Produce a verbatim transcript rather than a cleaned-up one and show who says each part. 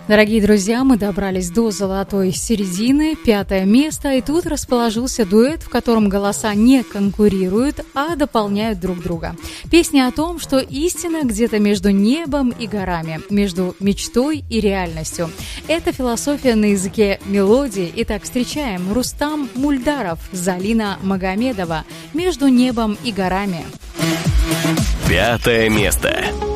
Speaker 1: Дорогие друзья, мы добрались до золотой середины, пятое место, и тут расположился дуэт, в котором голоса не конкурируют, а дополняют друг друга. Песня о том, что истина где-то между небом и горами, между мечтой и реальностью. Это философия на языке мелодии. Итак, встречаем Рустам Мульдаров, Залина Магомедова «Между небом и горами».
Speaker 2: Пятое место.